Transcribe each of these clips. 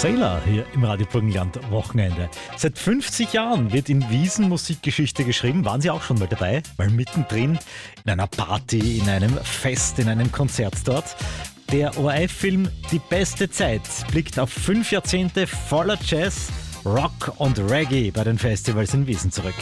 Sailor hier im Radio Burgenland Wochenende. Seit 50 Jahren wird in Wiesen Musikgeschichte geschrieben. Waren Sie auch schon mal dabei? Mal mittendrin in einer Party, in einem Fest, in einem Konzert dort. Der ORF-Film Die beste Zeit blickt auf 5 Jahrzehnte voller Jazz, Rock und Reggae bei den Festivals in Wiesen zurück.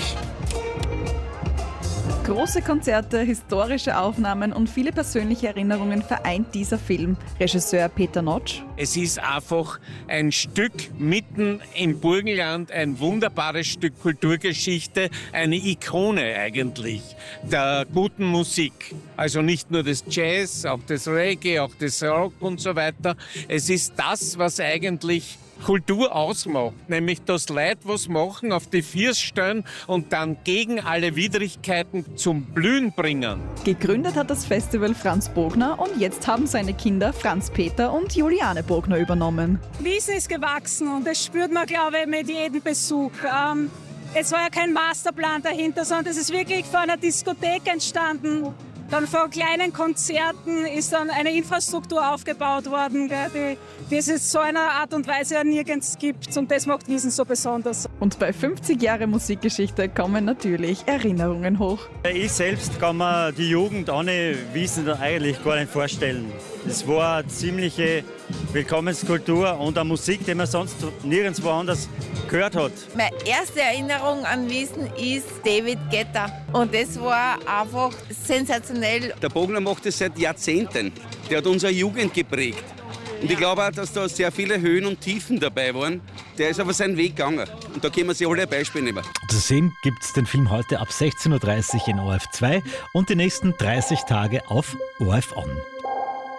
Große Konzerte, historische Aufnahmen und viele persönliche Erinnerungen vereint dieser Film. Regisseur Peter Notsch. Es ist einfach ein Stück mitten im Burgenland, ein wunderbares Stück Kulturgeschichte, eine Ikone eigentlich der guten Musik. Also nicht nur das Jazz, auch das Reggae, auch das Rock und so weiter. Es ist das, was eigentlich Kultur ausmacht, nämlich dass Leute was machen, auf die Füße stellen und dann gegen alle Widrigkeiten zum Blühen bringen. Gegründet hat das Festival Franz Bogner und jetzt haben seine Kinder Franz Peter und Juliane Bogner übernommen. Wiesen ist gewachsen und das spürt man, glaube ich, mit jedem Besuch. Es war ja kein Masterplan dahinter, sondern es ist wirklich von einer Diskothek entstanden. Dann von kleinen Konzerten ist dann eine Infrastruktur aufgebaut worden, die es in so einer Art und Weise ja nirgends gibt. Und das macht Wiesen so besonders. Und bei 50 Jahren Musikgeschichte kommen natürlich Erinnerungen hoch. Ich selbst kann mir die Jugend ohne Wiesen eigentlich gar nicht vorstellen. Es war eine ziemliche Willkommenskultur und eine Musik, die man sonst nirgendwo anders gehört hat. Meine erste Erinnerung an Wiesen ist David Guetta. Und das war einfach sensationell. Der Bogner macht das seit Jahrzehnten. Der hat unsere Jugend geprägt. Und ich glaube auch, dass da sehr viele Höhen und Tiefen dabei waren. Der ist aber seinen Weg gegangen. Und da können wir sich alle ein Beispiel nehmen. Zu sehen gibt es den Film heute ab 16.30 Uhr in ORF 2 und die nächsten 30 Tage auf ORF On.